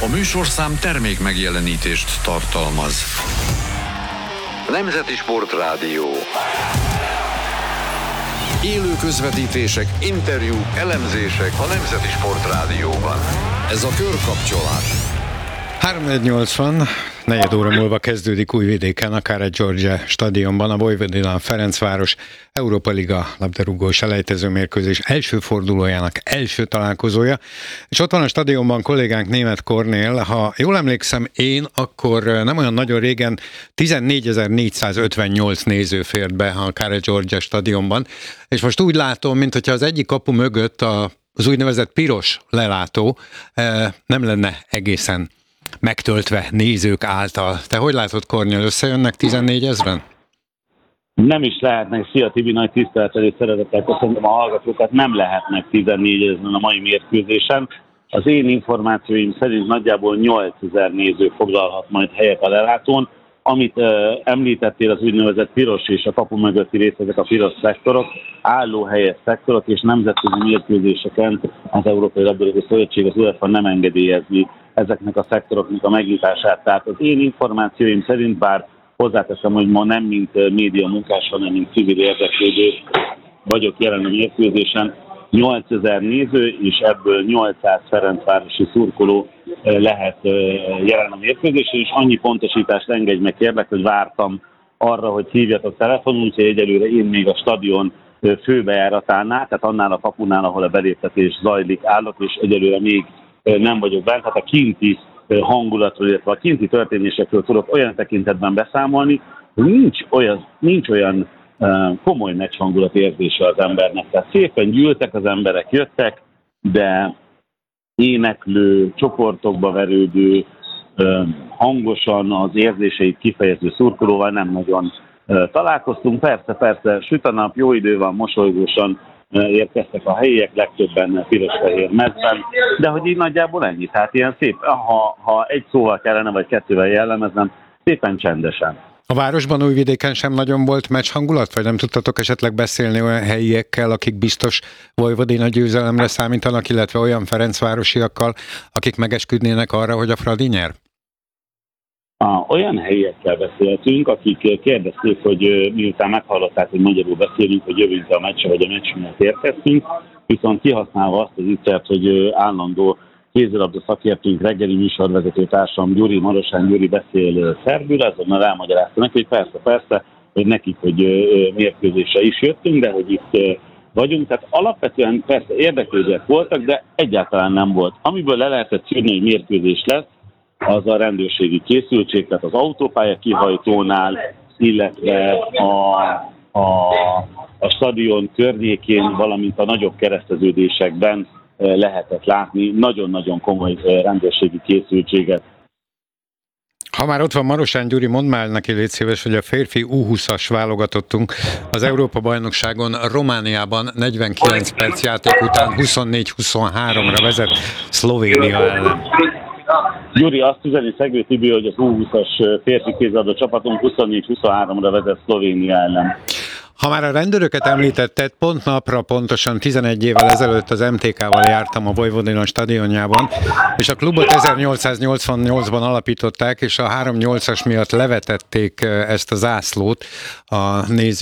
A műsorszám termék megjelenítést tartalmaz. Nemzeti Sportrádió. Élő közvetítések, Interjúk, elemzések a Nemzeti Sportrádióban. ez a körkapcsolás. 3:80, negyed óra múlva kezdődik Újvidéken, a Kare George stadionban a Vojvodina Ferencváros Európa Liga labdarúgó selejtező mérkőzés első fordulójának első találkozója, és ott van a stadionban kollégánk Németh Kornél. Ha jól emlékszem én, akkor nem olyan nagyon régen 14.458 néző fért be a Kare George stadionban, és most úgy látom, mintha az egyik kapu mögött az úgynevezett piros lelátó nem lenne egészen megtöltve nézők által. Te hogy látod, Kornél, összejönnek 14 000-en? Nem is lehetnek. Szia Tibi, nagy tisztelettel és szeretettel köszöntöm a hallgatókat. Nem lehetnek 14 000 a mai mérkőzésen. Az én információim szerint nagyjából 8000 néző foglalhat majd helyet a lelátón. Amit említettél, az úgynevezett piros és a kapu mögötti rész, ezek a piros szektorok, állóhelyes szektorok, és nemzetközi mérkőzéseken az Európai Labdarúgó Szövetség, az UEFA nem engedélyezi ezeknek a szektoroknak a megnyitását. Tehát az én információim szerint, bár hozzáteszem, hogy ma nem mint média munkás, hanem mint civil érdeklődő vagyok jelen a mérkőzésen, 8000 néző, és ebből 800 ferencvárosi szurkoló lehet jelen a mérkőzésen, és annyi pontosítást engedj meg, kérlek, hogy vártam arra, hogy hívjatok telefonon, úgyhogy egyelőre én még a stadion főbejáratánál, tehát annál a kapunál, ahol a beléptetés zajlik, állok, és egyelőre még nem vagyok bent. Hát a kinti hangulatról, illetve a kinti történésekről tudok olyan tekintetben beszámolni, hogy nincs olyan komoly meccs hangulat érzése az embernek. Tehát szépen gyűltek az emberek, jöttek, de éneklő, csoportokba verődő, hangosan az érzéseit kifejező szurkolóval nem nagyon találkoztunk. Persze, süt a nap, jó idő van, mosolygósan érkeztek a helyiek, legtöbben piros-fehér mezben, de hogy így nagyjából ennyi. Tehát ilyen szép, ha egy szóval kellene, vagy kettővel jellemeznem, szépen csendesen. A városban, Újvidéken sem nagyon volt meccs hangulat, vagy nem tudtatok esetleg beszélni olyan helyiekkel, akik biztos Vojvodina győzelemre számítanak, illetve olyan ferencvárosiakkal, akik megesküdnének arra, hogy a Fradi nyer? Olyan helyiekkel beszéltünk, akik kérdezték, hogy miután meghallották, hogy magyarul beszélünk, hogy jövünk a meccsre, vagy a meccs miatt érkeztünk, viszont kihasználva azt az ügyet, hogy állandó kézilabda szakértőnk, reggeli műsorvezető társam Marosán Gyuri beszél szerbül, azonnal elmagyarázta neki, hogy persze, hogy nekik, hogy mérkőzésre is jöttünk, de hogy itt vagyunk. Tehát alapvetően persze érdeklődőek voltak, de egyáltalán nem volt. Amiből le lehetett szűrni, hogy mérkőzés lesz, az a rendőrségi készültség, tehát az autópálya kihajtónál, illetve a stadion környékén, valamint a nagyobb kereszteződésekben lehetett látni nagyon-nagyon komoly rendőrségi készültséget. Ha már ott van Marosán Gyuri, mondd már neki, légy szíves, hogy a férfi U20-as válogatottunk az Európa-bajnokságon Romániában 49 perc játék után 24-23-ra vezet Szlovénia ellen. Gyuri, azt üzeni Szegő Tibi, hogy az U20-as férfi kézilabda csapatunk 24-23-ra vezet Szlovénia ellen. Ha már a rendőröket említetted, pont napra pontosan 11 évvel ezelőtt az MTK-val jártam a Vojvodina stadionjában, és a klubot 1888-ban alapították, és a 3-8-as miatt levetették ezt a zászlót a néző